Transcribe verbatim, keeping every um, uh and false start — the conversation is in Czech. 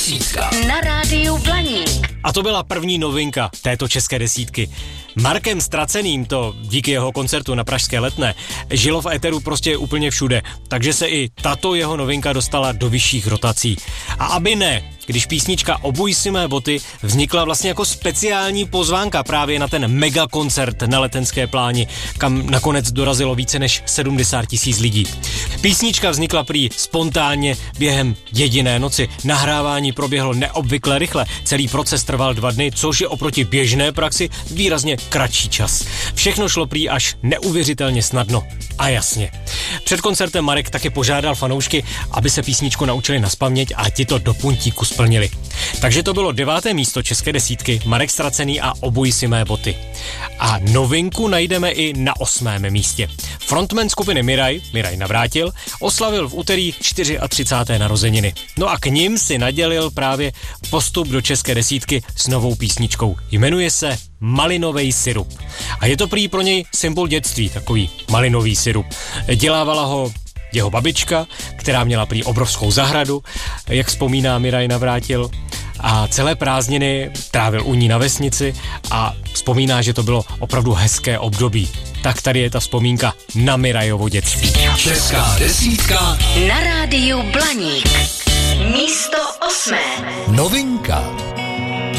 Na rádiu Blaník. A to byla první novinka této české desítky. Markem Ztraceným, to díky jeho koncertu na pražské Letné, žilo v éteru prostě úplně všude, takže se i tato jeho novinka dostala do vyšších rotací. A aby ne, když písnička Obuj si mé boty vznikla vlastně jako speciální pozvánka právě na ten megakoncert na Letenské pláni, kam nakonec dorazilo více než sedmdesát tisíc lidí. Písnička vznikla prý spontánně během jediné noci. Nahrávání proběhlo neobvykle rychle. Celý proces trval dva dny, což je oproti běžné praxi výrazně kratší čas. Všechno šlo prý až neuvěřitelně snadno. A jasně. Před koncertem Marek taky požádal fanoušky, aby se písničku naučili nazpaměť a ti to do puntíku splnili. Takže to bylo deváté místo české desítky, Marek Ztracený a Obuj si mé boty. A novinku najdeme i na osmém místě. Frontman skupiny Miraj, Miraj Navrátil, oslavil v úterý třicáté čtvrté narozeniny. No a k nim si nadělil právě postup do české desítky s novou písničkou. Jmenuje se Malinovej sirup. A je to prý pro něj symbol dětství, takový malinový sirup. Dělávala ho jeho babička, která měla prý obrovskou zahradu, jak vzpomíná Miraj Navrátil, a celé prázdniny trávil u ní na vesnici a vzpomíná, že to bylo opravdu hezké období. Tak tady je ta vzpomínka na Mirajovo dětství. Česká desítka na rádiu Blaník. Místo osmé. Novinka.